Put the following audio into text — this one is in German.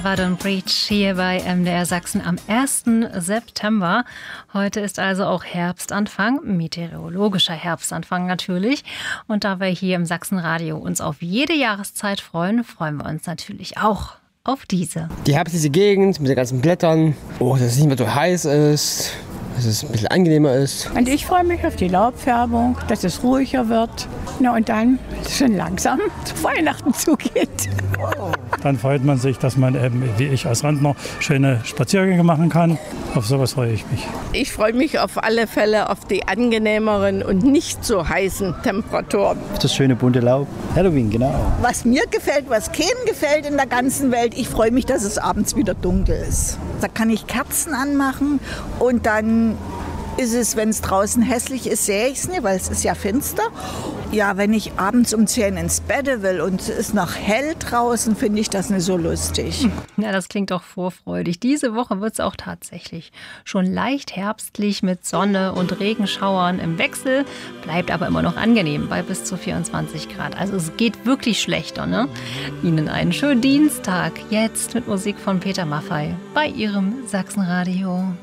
Wadon Breach hier bei MDR Sachsen am 1. September. Heute ist also auch Herbstanfang, meteorologischer Herbstanfang natürlich. Und da wir hier im Sachsenradio uns auf jede Jahreszeit freuen, freuen wir uns natürlich auch auf diese. Die herbstliche Gegend mit den ganzen Blättern, dass es nicht mehr so heiß ist, dass es ein bisschen angenehmer ist. Und ich freue mich auf die Laubfärbung, dass es ruhiger wird. Na, und dann schon langsam zu Weihnachten zugeht. Dann freut man sich, dass man eben, wie ich als Rentner, schöne Spaziergänge machen kann. Auf sowas freue ich mich. Ich freue mich auf alle Fälle auf die angenehmeren und nicht so heißen Temperaturen. Das schöne bunte Laub. Halloween, genau. Was mir gefällt, was keinem gefällt in der ganzen Welt, ich freue mich, dass es abends wieder dunkel ist. Da kann ich Kerzen anmachen und dann ist es, wenn es draußen hässlich ist, sehe ich es nicht, weil es ist ja finster. Ja, wenn ich abends um 10 ins Bett will und es ist noch hell draußen, finde ich das nicht so lustig. Ja, das klingt doch vorfreudig. Diese Woche wird es auch tatsächlich schon leicht herbstlich mit Sonne und Regenschauern im Wechsel, bleibt aber immer noch angenehm bei bis zu 24 Grad. Also es geht wirklich schlechter, ne? Ihnen einen schönen Dienstag, jetzt mit Musik von Peter Maffay bei Ihrem Sachsenradio.